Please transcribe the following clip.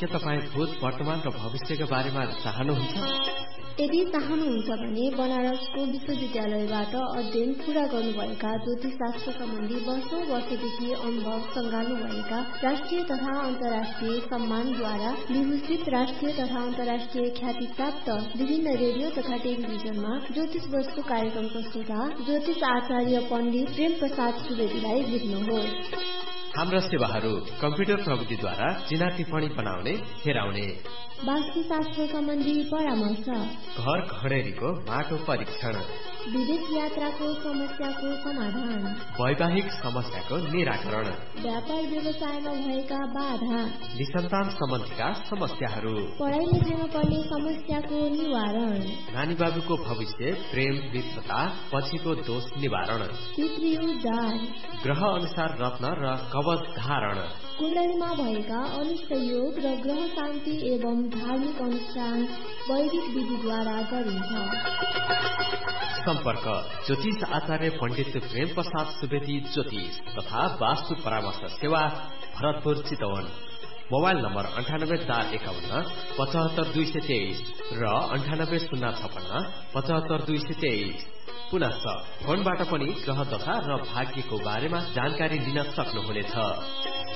के तपाईँ भूत, वर्तमान र भविष्यका बारेमा चाहनुहुन्छ? यदि चाहनुहुन्छ भने बनारसको विश्वविद्यालयबाट अध्ययन पूरा गर्नुभएका ज्योतिषशास्त्र सम्बन्धी वर्षौं-वर्षदेखि अनुभव सङ्घाल्नुभएका राष्ट्रिय तथा अन्तर्राष्ट्रिय सम्मानद्वारा विभूषित राष्ट्रिय तथा अन्तर्राष्ट्रिय ख्याति प्राप्त विभिन्न रेडियो तथा टेलिभिजनमा ज्योतिष वर्षको कार्यक्रम प्रस्तुता ज्योतिष आचार्य पण्डित प्रेम प्रसाद सुवेदीलाई भेट्नुहोस्। हाम्रा सेवाहरू कम्प्युटर प्रविधिद्वारा चिना टिप्पणी बनाउने, हेराउने, वास्तुशास्त्र सम्बन्धी परामर्श, घर खडेरीको माटो परीक्षण, विदेश यात्राको समस्याको समाधान, वैवाहिक समस्याको निराकरण, व्यापार व्यवसायमा भएका बाधा, निसन्तान सम्बन्धीका समस्याहरू, पढाइ लेखाइमा पर्ने समस्याको निवारण, नानी बाबुको भविष्य, प्रेम मित्रता, पछिको दोष निवारण, पितृउद्धार, ग्रह अनुसार रत्न र कवच धारण, कुण्डलीमा भएका अनिष्ट योग र ग्रह शान्ति एवं धार्मिक अनुष्ठान वैदिक विधिद्वारा गरिन्छ। सम्पर्क ज्योतिष आचार्य पण्डित प्रेम प्रसाद सुवेदी ज्योतिष तथा वास्तु परामर्श सेवा, भरतपुर, चितवन। मोबाइल नम्बर 9841 75223 र 98056 75223। पुनश्च फोनबाट पनि ग्रह दशा र भाग्यको बारेमा जानकारी लिन सक्नुहुनेछ।